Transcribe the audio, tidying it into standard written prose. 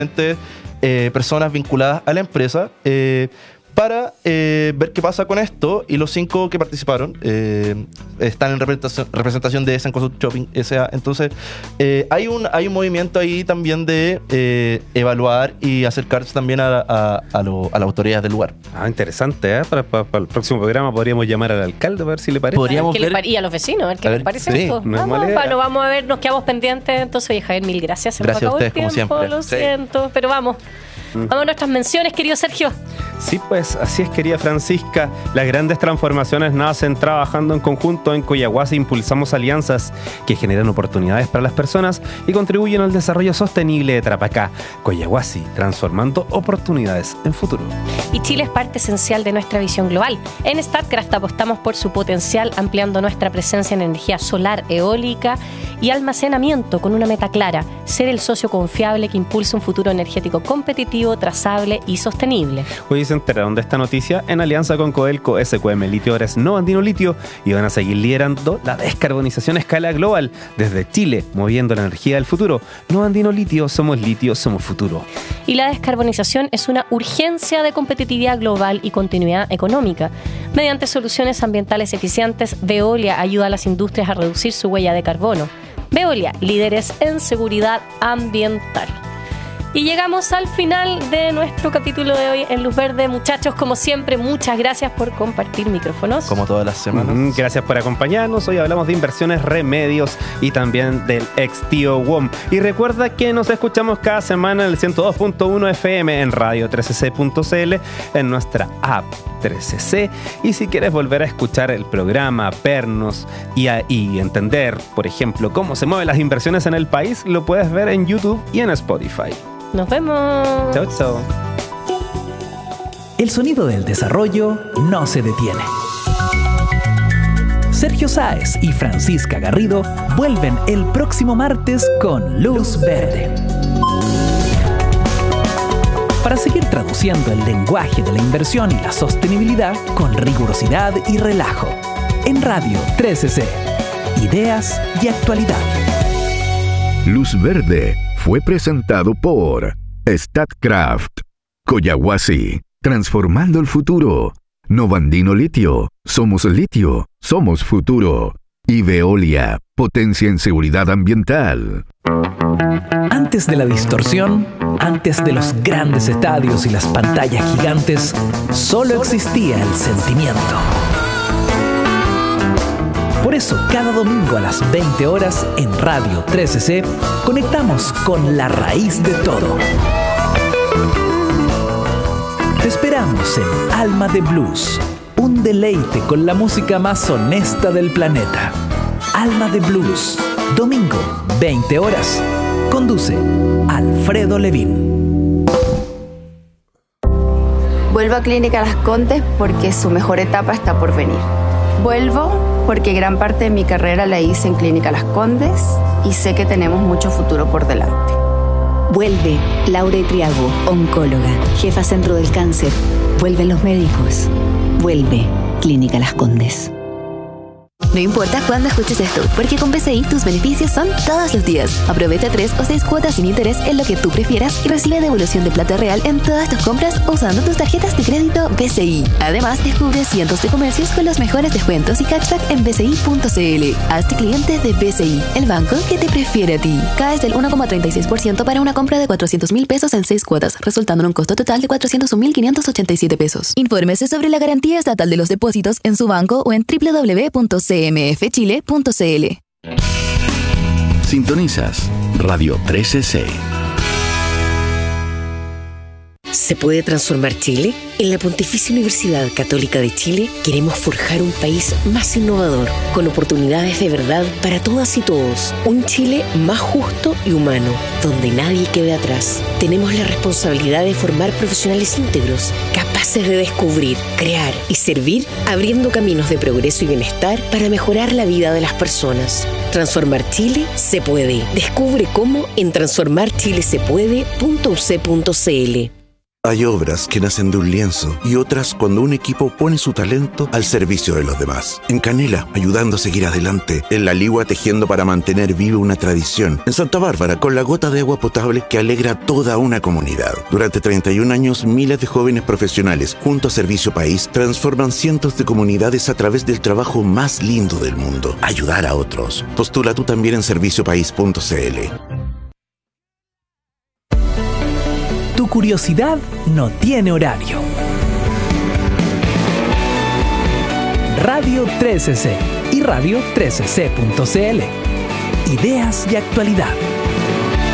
personas vinculadas a la empresa para ver qué pasa con esto, y los 5 que participaron están en representación de Cencosud Shopping S.A. Entonces hay un movimiento ahí también de evaluar y acercarse también a las autoridades del lugar. Interesante, Para el próximo programa podríamos llamar al alcalde a ver si le parece. Y a los vecinos, a ver qué les parece esto. Vamos a ver, nos quedamos pendientes. Entonces, oye, Javier, mil gracias. Gracias a ustedes, como siempre. Lo siento, pero vamos. Vamos a nuestras menciones, querido Sergio. Sí, pues así es, querida Francisca. Las grandes transformaciones nacen trabajando en conjunto. En Coyahuasi impulsamos alianzas que generan oportunidades para las personas y contribuyen al desarrollo sostenible de Tarapacá. Coyahuasi, transformando oportunidades en futuro. Y Chile es parte esencial de nuestra visión global. En Statkraft apostamos por su potencial, ampliando nuestra presencia en energía solar, eólica y almacenamiento, con una meta clara: ser el socio confiable que impulsa un futuro energético competitivo, trazable y sostenible. Hoy se enteraron de esta noticia en alianza con Codelco, SQM Litio, ahora es No Andino Litio, y van a seguir liderando la descarbonización a escala global desde Chile, moviendo la energía del futuro. No Andino Litio, somos futuro. Y la descarbonización es una urgencia de competitividad global y continuidad económica. Mediante soluciones ambientales eficientes, Veolia ayuda a las industrias a reducir su huella de carbono. Veolia, líderes en seguridad ambiental. Y llegamos al final de nuestro capítulo de hoy en Luz Verde. Muchachos, como siempre, muchas gracias por compartir micrófonos. Como todas las semanas. Gracias por acompañarnos. Hoy hablamos de inversiones, remedios y también del ex tío WOM. Y recuerda que nos escuchamos cada semana en el 102.1 FM en radio 13c.cl, en nuestra app 13c. Y si quieres volver a escuchar el programa, vernos y entender, por ejemplo, cómo se mueven las inversiones en el país, lo puedes ver en YouTube y en Spotify. Nos vemos. Chao, chao. El sonido del desarrollo no se detiene. Sergio Sáez y Francisca Garrido vuelven el próximo martes con Luz Verde. Para seguir traduciendo el lenguaje de la inversión y la sostenibilidad con rigurosidad y relajo. En Radio 13C. Ideas y actualidad. Luz Verde fue presentado por Statkraft, Coyahuasi, transformando el futuro. Novandino Litio, somos futuro. Y Veolia, potencia en seguridad ambiental. Antes de la distorsión, antes de los grandes estadios y las pantallas gigantes, solo existía el sentimiento. Por eso, cada domingo a las 20 horas en Radio 13C, conectamos con la raíz de todo. Te esperamos en Alma de Blues, un deleite con la música más honesta del planeta. Alma de Blues, domingo, 20 horas. Conduce Alfredo Levín. Vuelvo a Clínica Las Condes porque su mejor etapa está por venir. Vuelvo porque gran parte de mi carrera la hice en Clínica Las Condes y sé que tenemos mucho futuro por delante. Vuelve Laura Triago, oncóloga, jefa Centro del Cáncer. Vuelven los médicos. Vuelve Clínica Las Condes. No importa cuándo escuches esto, porque con BCI tus beneficios son todos los días. Aprovecha 3 o 6 cuotas sin interés en lo que tú prefieras y recibe devolución de plata real en todas tus compras usando tus tarjetas de crédito BCI. Además, descubre cientos de comercios con los mejores descuentos y cashback en bci.cl. Hazte cliente de BCI, el banco que te prefiere a ti. Caes del 1,36% para una compra de 400,000 pesos en 6 cuotas, resultando en un costo total de 401,587 pesos. Infórmese sobre la garantía estatal de los depósitos en su banco o en www.cmfchile.cl. Sintonizas Radio 13C. ¿Se puede transformar Chile? En la Pontificia Universidad Católica de Chile queremos forjar un país más innovador, con oportunidades de verdad para todas y todos. Un Chile más justo y humano, donde nadie quede atrás. Tenemos la responsabilidad de formar profesionales íntegros, capaces de descubrir, crear y servir, abriendo caminos de progreso y bienestar para mejorar la vida de las personas. Transformar Chile se puede. Descubre cómo en transformarchilesepuede.uc.cl. Hay obras que nacen de un lienzo y otras cuando un equipo pone su talento al servicio de los demás. En Canela, ayudando a seguir adelante. En La Ligua, tejiendo para mantener viva una tradición. En Santa Bárbara, con la gota de agua potable que alegra a toda una comunidad. Durante 31 años, miles de jóvenes profesionales, junto a Servicio País, transforman cientos de comunidades a través del trabajo más lindo del mundo. Ayudar a otros. Postula tú también en serviciopaís.cl. Tu curiosidad no tiene horario. Radio 13C y radio13c.cl. Ideas y actualidad.